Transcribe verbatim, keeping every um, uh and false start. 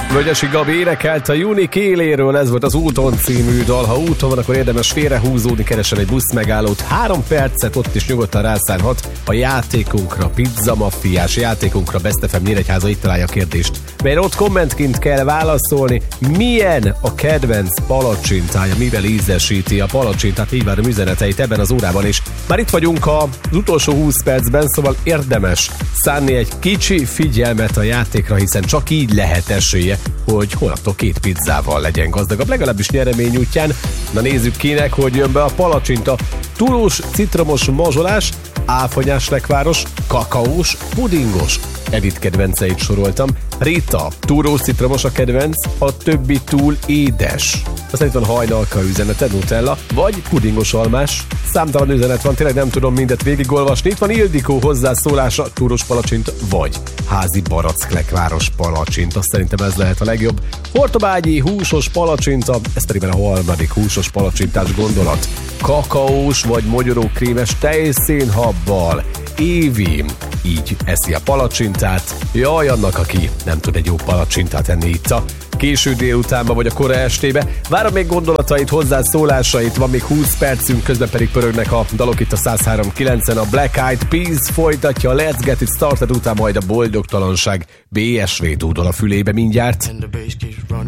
Vögyesi Gabi énekelt a Juni Kéléről, ez volt az Úton című dal. Ha úton van, akkor érdemes félrehúzódni, keresen egy busz megállót. Három percet ott is nyugodtan rászállhat a játékunkra, Pizza Maffiás játékunkra. Best ef em Nyíregyháza itt találja a kérdést, melyre ott kommentként kell válaszolni. Milyen a kedvenc palacsintája, mivel ízesíti a palacsintát? Így várom üzeneteit ebben az órában is. Már itt vagyunk az utolsó húsz percben, szóval érdemes szánni egy kicsi figyelmet a játékra, hiszen csak így lehet esélye, hogy holnaptól két pizzával legyen gazdagabb, legalábbis nyeremény útján. Na nézzük kinek, hogy jön be a palacsinta. Turós, citromos, mazsolás, áfonyás lekváros, kakaós, pudingos. Edith kedvenceit soroltam. Rita, túrós citromos a kedvenc, a többi túl édes. Aztán itt van hajnalka üzenete, Nutella, vagy pudingos almás. Számtalan üzenet van, tényleg nem tudom mindet végigolvasni. Itt van Ildikó hozzászólása, túrós palacsint, vagy házi barack lekváros palacsint. Azt szerintem ez lehet a legjobb. Hortobágyi húsos palacsinta, ez pedig már a harmadik húsos palacsintás gondolat. Kakaós vagy mogyorókrémes tejszénhabbal. Évi így eszi a palacsintát. Jaj, annak, aki nem tud egy jó palacsintát enni itt a késő délutánba vagy a kora estébe. Várom még gondolatait, hozzászólásait, van még húsz percünk, közben pedig pörögnek a dalok itt a száz három kilencen. A Black Eyed Peas folytatja a Let's Get It Started, után majd a boldogtalanság bé es vé dúdol a fülébe mindjárt.